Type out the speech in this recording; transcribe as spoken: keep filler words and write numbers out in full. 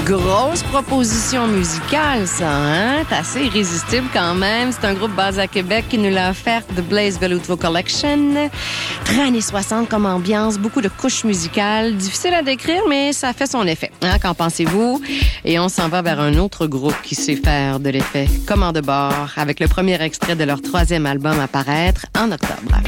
Grosse proposition musicale, ça, hein? C'est assez irrésistible quand même. C'est un groupe basé à Québec qui nous l'a offert, The Blaze Veluto Collection. Très années soixante comme ambiance, beaucoup de couches musicales. Difficile à décrire, mais ça fait son effet. Hein? Qu'en pensez-vous? Et on s'en va vers un autre groupe qui sait faire de l'effet. Commande de bord, avec le premier extrait de leur troisième album à paraître en octobre.